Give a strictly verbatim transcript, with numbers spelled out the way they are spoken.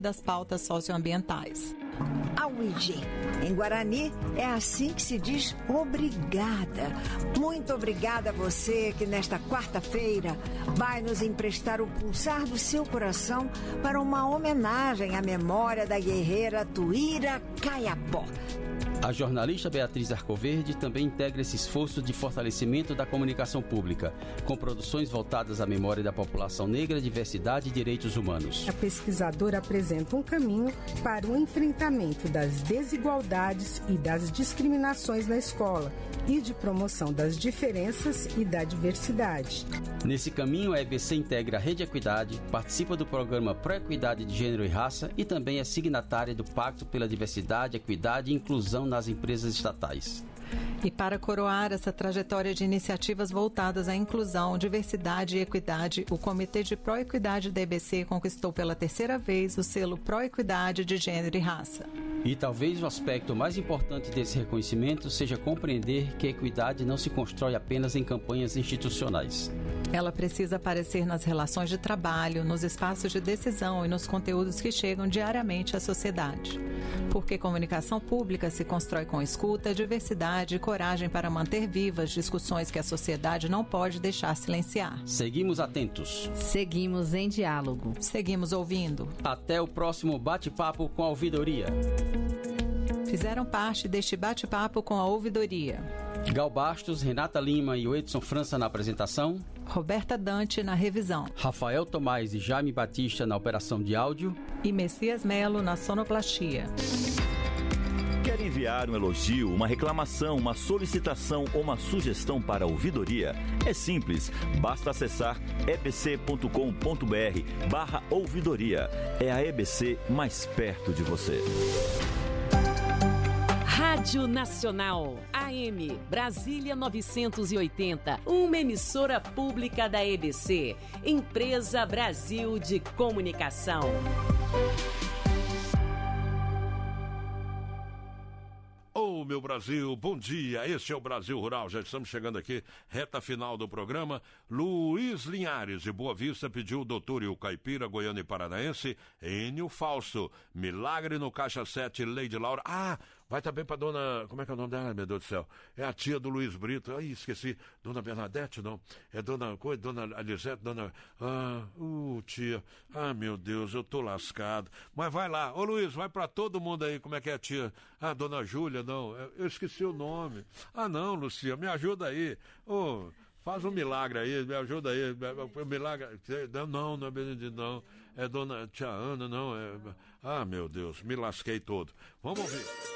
das pautas socioambientais. A U I G, em Guarani, é assim que se diz obrigada. Muito obrigada a você que nesta quarta-feira vai nos emprestar o pulsar do seu coração para uma homenagem à memória da guerreira Tuíra Caiapó. A jornalista Beatriz Arcoverde também integra esse esforço de fortalecimento da comunicação pública, com produções voltadas à memória da população negra, diversidade e direitos humanos. A pesquisadora apresenta um caminho para o enfrentamento das desigualdades e das discriminações na escola e de promoção das diferenças e da diversidade. Nesse caminho, a E B C integra a Rede Equidade, participa do programa Pró-Equidade de Gênero e Raça e também é signatária do Pacto pela Diversidade, Equidade e Inclusão nas empresas estatais. E para coroar essa trajetória de iniciativas voltadas à inclusão, diversidade e equidade, o Comitê de Pró-Equidade da E B C conquistou pela terceira vez o selo Pró-Equidade de Gênero e Raça. E talvez o aspecto mais importante desse reconhecimento seja compreender que a equidade não se constrói apenas em campanhas institucionais. Ela precisa aparecer nas relações de trabalho, nos espaços de decisão e nos conteúdos que chegam diariamente à sociedade. Porque comunicação pública se constrói com escuta, diversidade e coragem para manter vivas discussões que a sociedade não pode deixar silenciar. Seguimos atentos. Seguimos em diálogo. Seguimos ouvindo. Até o próximo bate-papo com a ouvidoria. Fizeram parte deste bate-papo com a ouvidoria: Gal Bastos, Renata Lima e Edson França na apresentação, Roberta Dante na revisão, Rafael Tomás e Jaime Batista na operação de áudio e Messias Melo na sonoplastia. Quer enviar um elogio, uma reclamação, uma solicitação ou uma sugestão para a ouvidoria? É simples, basta acessar ebc.com.br barra ouvidoria. É a E B C mais perto de você. Rádio Nacional, A M, Brasília novecentos e oitenta, uma emissora pública da E B C, Empresa Brasil de Comunicação. Ô, meu Brasil, bom dia, este é o Brasil Rural, já estamos chegando aqui, reta final do programa. Luiz Linhares, de Boa Vista, pediu o doutor e o caipira, goiano e paranaense, Enio Fausto, Milagre no Caixa sete, Lady Laura. Ah, vai também pra dona, como é que é o nome dela, meu Deus do céu? É a tia do Luiz Brito, ai, esqueci, dona Bernadette, não? É dona, coisa, dona Alisete, dona, ah, uh, tia, ah, meu Deus, eu tô lascado. Mas vai lá, ô Luiz, vai pra todo mundo aí, como é que é a tia? Ah, dona Júlia, não, eu esqueci o nome. Ah, não, Lucia, me ajuda aí. Ô, oh, faz um milagre aí, me ajuda aí. Milagre. Não, não é Benedito, não. É dona Tia Ana, não. É... Ah, meu Deus, me lasquei todo. Vamos ouvir.